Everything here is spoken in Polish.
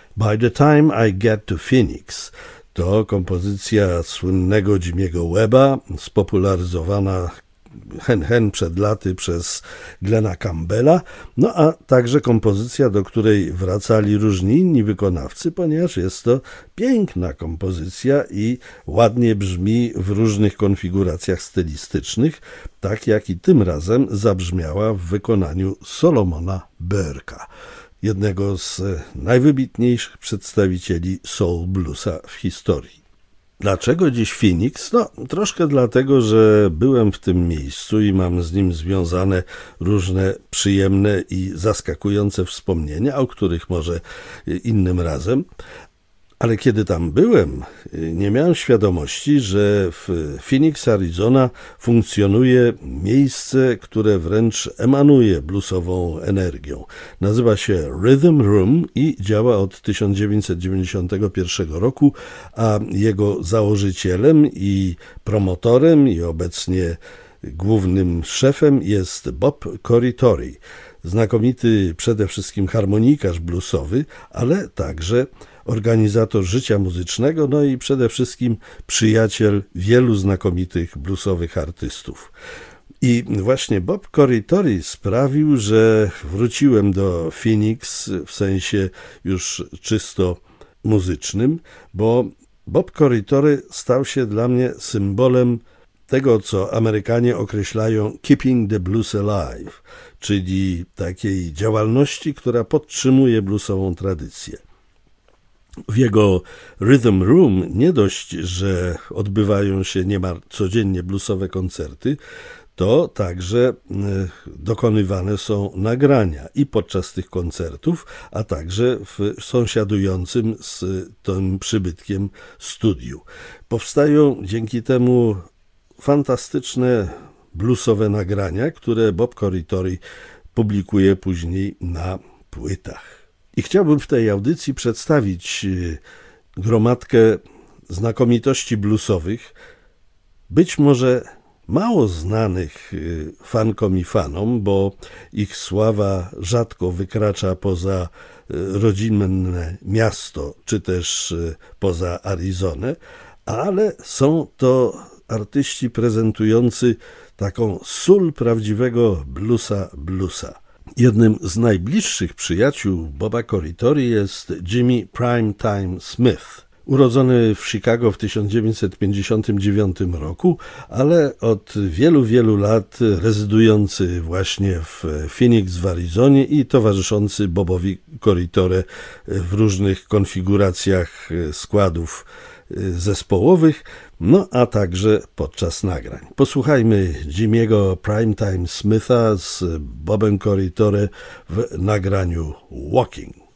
By the time I get to Phoenix to kompozycja słynnego Jimmy'ego Webba, spopularyzowana hen przed laty przez Glena Campbella, no a także kompozycja, do której wracali różni inni wykonawcy, ponieważ jest to piękna kompozycja i ładnie brzmi w różnych konfiguracjach stylistycznych, tak jak i tym razem zabrzmiała w wykonaniu Solomona Burke'a, jednego z najwybitniejszych przedstawicieli soul bluesa w historii. Dlaczego dziś Phoenix? No, troszkę dlatego, że byłem w tym miejscu i mam z nim związane różne przyjemne i zaskakujące wspomnienia, o których może innym razem. Ale kiedy tam byłem, nie miałem świadomości, że w Phoenix, Arizona funkcjonuje miejsce, które wręcz emanuje bluesową energią. Nazywa się Rhythm Room i działa od 1991 roku, a jego założycielem i promotorem i obecnie głównym szefem jest Bob Corritore. Znakomity przede wszystkim harmonikarz bluesowy, ale także organizator życia muzycznego, no i przede wszystkim przyjaciel wielu znakomitych bluesowych artystów. I właśnie Bob Corritore sprawił, że wróciłem do Phoenix w sensie już czysto muzycznym, bo Bob Corritore stał się dla mnie symbolem tego, co Amerykanie określają keeping the blues alive, czyli takiej działalności, która podtrzymuje bluesową tradycję. W jego Rhythm Room nie dość, że odbywają się niemal codziennie bluesowe koncerty, to także dokonywane są nagrania i podczas tych koncertów, a także w sąsiadującym z tym przybytkiem studiu. Powstają dzięki temu fantastyczne bluesowe nagrania, które Bob Corritore publikuje później na płytach. I chciałbym w tej audycji przedstawić gromadkę znakomitości bluesowych, być może mało znanych fankom i fanom, bo ich sława rzadko wykracza poza rodzinne miasto, czy też poza Arizonę, ale są to artyści prezentujący taką sól prawdziwego bluesa. Jednym z najbliższych przyjaciół Boba Corritore jest Jimmy Primetime Smith, urodzony w Chicago w 1959 roku, ale od wielu lat rezydujący właśnie w Phoenix w Arizonie i towarzyszący Bobowi Corritore w różnych konfiguracjach składów zespołowych, no a także podczas nagrań. Posłuchajmy Jimmy'ego Primetime Smitha z Bobem Corritore w nagraniu Walking.